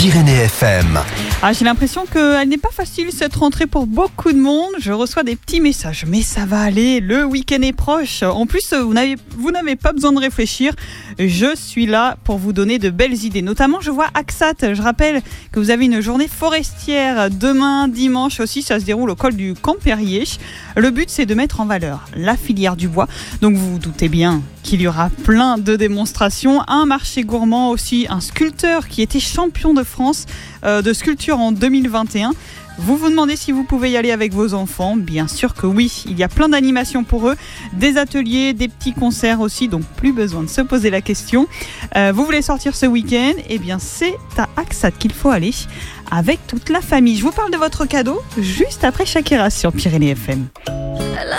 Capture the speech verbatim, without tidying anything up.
Pyrénées F M. Ah, j'ai l'impression qu'elle n'est pas facile cette rentrée pour beaucoup de monde. Je reçois des petits messages, mais ça va aller, le week-end est proche. En plus, vous n'avez, vous n'avez pas besoin de réfléchir. Je suis là pour vous donner de belles idées. Notamment, je vois Axat. Je rappelle que vous avez une journée forestière demain, dimanche aussi. Ça se déroule au col du Camp Perrier. Le but, c'est de mettre en valeur la filière du bois. Donc, vous vous doutez bien qu'il y aura plein de démonstrations. Un marché gourmand aussi, un sculpteur qui était champion de France euh, de sculpture en deux mille vingt et un. Vous vous demandez si vous pouvez y aller avec vos enfants. Bien sûr que oui, il y a plein d'animations pour eux, des ateliers, des petits concerts aussi, donc plus besoin de se poser la question. Euh, vous voulez sortir ce week-end ? Eh bien, c'est à Axat qu'il faut aller avec toute la famille. Je vous parle de votre cadeau juste après Shakira sur Pyrénées F M.